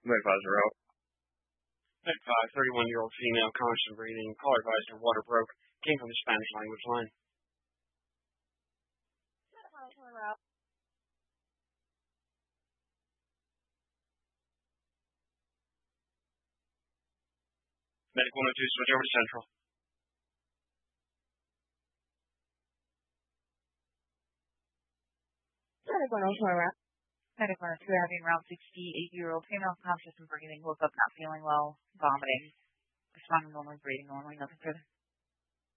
Medical advisor out. Med 5, 31-year-old female, constant breathing. Caller advised her water broke. Came from the Spanish language line. Medic 102, switch over to Central. Medic 102 having around 68-year-old female, conscious and breathing, woke up not feeling well, vomiting, responding normally, breathing normally, nothing further.